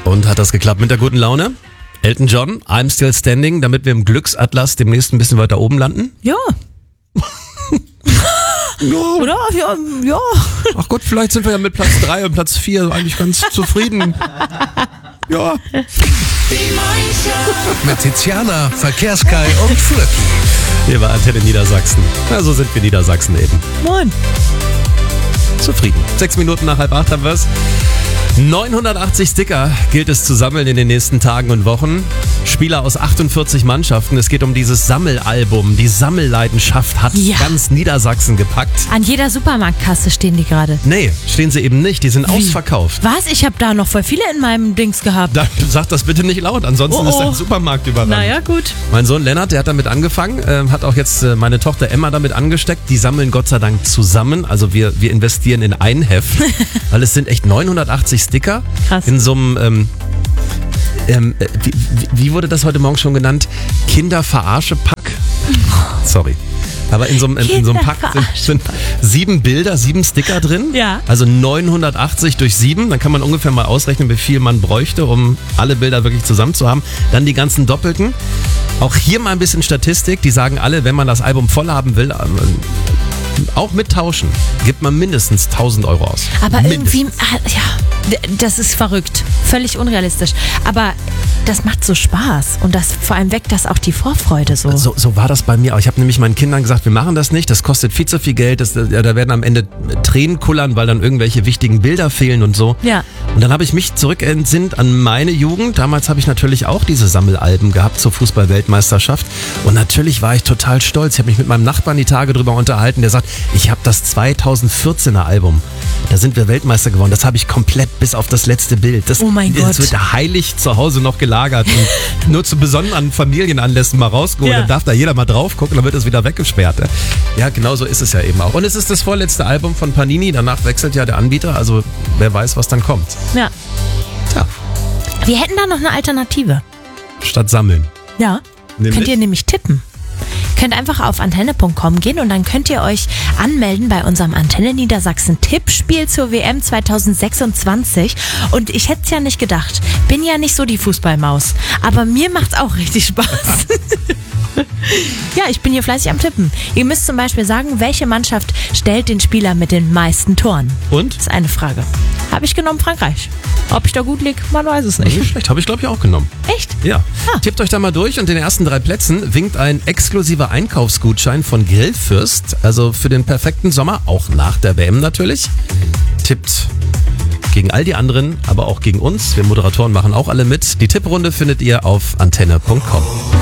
Und hat das geklappt mit der guten Laune? Elton John, I'm Still Standing, damit wir im Glücksatlas demnächst ein bisschen weiter oben landen? Ja. Ja. Oder? Ja. Ach Gott, vielleicht sind wir ja mit Platz 3 und Platz 4 eigentlich ganz zufrieden. Ja. Mit Tiziana, Verkehrskai und Fürki. Hier war Antenne Niedersachsen. Ja, so sind wir Niedersachsen eben. Moin. Zufrieden. 6 Minuten nach 7:30 haben wir's. 980 Sticker gilt es zu sammeln in den nächsten Tagen und Wochen. Spieler aus 48 Mannschaften. Es geht um dieses Sammelalbum. Die Sammelleidenschaft hat ganz Niedersachsen gepackt. An jeder Supermarktkasse stehen die gerade. Nee, stehen sie eben nicht. Die sind ausverkauft. Was? Ich habe da noch voll viele in meinem Dings gehabt. Sag das bitte nicht laut, ansonsten ist dein Supermarkt überrannt. Naja, gut. Mein Sohn Lennart, der hat damit angefangen, hat auch jetzt meine Tochter Emma damit angesteckt. Die sammeln Gott sei Dank zusammen. Also wir investieren in ein Heft, weil es sind echt 980 Sticker. Krass. In so einem, wie wurde das heute Morgen schon genannt? Kinderverarsche-Pack. Sorry. Aber in so einem Pack sind 7 Bilder, 7 Sticker drin. Ja. Also 980 durch 7. Dann kann man ungefähr mal ausrechnen, wie viel man bräuchte, um alle Bilder wirklich zusammen zu haben. Dann die ganzen Doppelten. Auch hier mal ein bisschen Statistik. Die sagen alle, wenn man das Album voll haben will, auch mit Tauschen, gibt man mindestens 1.000 Euro aus. Aber irgendwie, das ist verrückt. Völlig unrealistisch. Aber das macht so Spaß. Und das vor allem weckt das auch die Vorfreude so. So war das bei mir auch. Ich habe nämlich meinen Kindern gesagt, wir machen das nicht. Das kostet viel zu viel Geld. Da werden am Ende Tränen kullern, weil dann irgendwelche wichtigen Bilder fehlen und so. Ja. Und dann habe ich mich zurückentsinnt an meine Jugend. Damals habe ich natürlich auch diese Sammelalben gehabt zur Fußball-Weltmeisterschaft. Und natürlich war ich total stolz. Ich habe mich mit meinem Nachbarn die Tage drüber unterhalten. Der sagt, ich habe das 2014er Album. Da sind wir Weltmeister geworden. Das habe ich komplett bis auf das letzte Bild. Oh mein Gott. Das wird heilig zu Hause noch gelagert und nur zu besonderen Familienanlässen mal rausgeholt. Ja. Dann darf da jeder mal drauf gucken, dann wird es wieder weggesperrt. Ja, genau so ist es ja eben auch. Und es ist das vorletzte Album von Panini. Danach wechselt ja der Anbieter. Also wer weiß, was dann kommt. Ja. Tja, Wir hätten da noch eine Alternative. statt sammeln. Ja. Könnt ihr nämlich tippen. Könnt einfach auf antenne.com gehen und dann könnt ihr euch anmelden bei unserem Antenne Niedersachsen Tippspiel zur WM 2026. Und ich hätte es ja nicht gedacht. Bin ja nicht so die Fußballmaus. Aber mir macht's auch richtig Spaß. Ja, ich bin hier fleißig am Tippen. Ihr müsst zum Beispiel sagen, welche Mannschaft stellt den Spieler mit den meisten Toren? Und? Das ist eine Frage. Habe ich genommen Frankreich. Ob ich da gut liege, man weiß es nicht. Nicht schlecht, habe ich glaube ich auch genommen. Echt? Ja. Tippt euch da mal durch und in den ersten 3 Plätzen winkt ein exklusiver Einkaufsgutschein von Grillfürst. Also für den perfekten Sommer, auch nach der WM natürlich. Tippt gegen all die anderen, aber auch gegen uns. Wir Moderatoren machen auch alle mit. Die Tipprunde findet ihr auf antenne.com.